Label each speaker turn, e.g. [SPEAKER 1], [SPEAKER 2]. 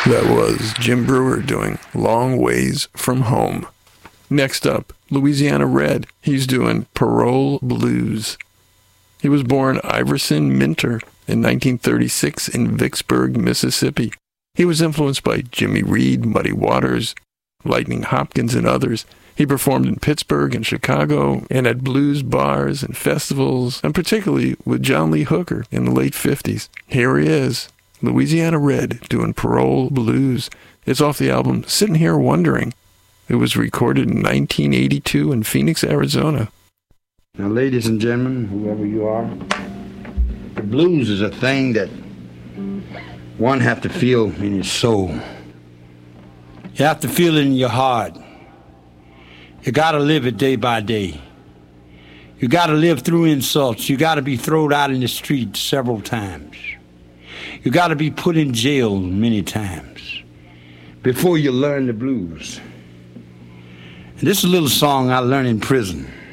[SPEAKER 1] That was Jim Brewer doing Long Ways from Home. Next up, Louisiana Red. He's doing Parole Blues. He was born Iverson Minter in 1936 in Vicksburg, Mississippi. He was influenced by Jimmy Reed, Muddy Waters, Lightning Hopkins, and others. He performed in Pittsburgh and Chicago and at blues bars and festivals, and particularly with John Lee Hooker in the late 50s. Here he is, Louisiana Red, doing Parole Blues. It's off the album Sitting Here Wondering. It was recorded in 1982 in Phoenix, Arizona.
[SPEAKER 2] Now, ladies and gentlemen, whoever you are, the blues is a thing that one have to feel in his soul. You have to feel it in your heart. You gotta live it day by day. You gotta live through insults. You gotta be thrown out in the street several times. You got to be put in jail many times before you learn the blues. And this is a little song I learned in prison.